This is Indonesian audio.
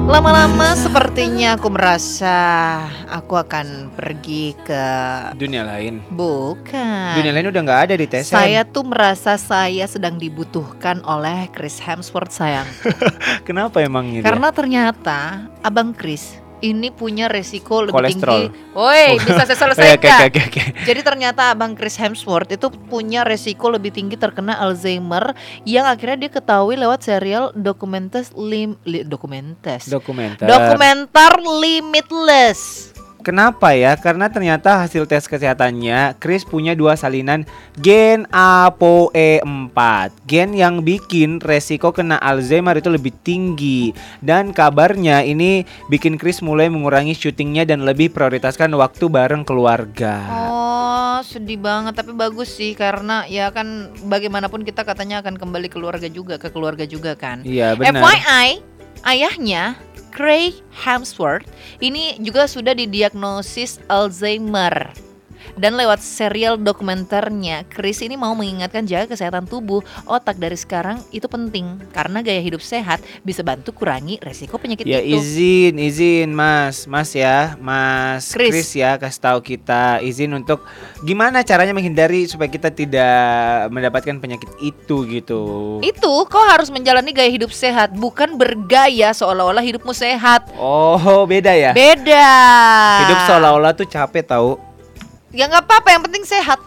Lama-lama sepertinya aku merasa aku akan pergi ke Dunia lain. bukan. Dunia lain udah nggak ada di TSM. Saya tuh merasa saya sedang dibutuhkan oleh Chris Hemsworth sayang. Kenapa emangnya dia? Karena ternyata Abang Chris ini punya resiko lebih Kolesterol. tinggi. Woi, bisa saya selesai nggak? Oke. Jadi ternyata Abang Chris Hemsworth itu punya resiko lebih tinggi terkena Alzheimer yang akhirnya dia ketahui lewat serial dokumenter Limitless. Kenapa ya? Karena ternyata hasil tes kesehatannya Chris punya 2 salinan gen ApoE4. Gen yang bikin resiko kena Alzheimer itu lebih tinggi. Dan kabarnya ini bikin Chris mulai mengurangi syutingnya dan lebih prioritaskan waktu bareng keluarga. Oh, sedih banget, tapi bagus sih karena ya kan bagaimanapun kita katanya akan kembali ke keluarga juga kan. Iya benar. FYI, ayahnya Craig Hemsworth ini juga sudah didiagnosis Alzheimer. Dan lewat serial dokumenternya, Chris ini mau mengingatkan jaga kesehatan tubuh, otak dari sekarang itu penting karena gaya hidup sehat bisa bantu kurangi resiko penyakit Ya itu. izin Mas Chris ya kasih tahu kita izin untuk gimana caranya menghindari supaya kita tidak mendapatkan penyakit itu gitu. Itu kau harus menjalani gaya hidup sehat, bukan bergaya seolah-olah hidupmu sehat. Oh beda ya. Beda. Hidup seolah-olah tuh capek tahu. Ya nggak apa-apa, yang penting sehat.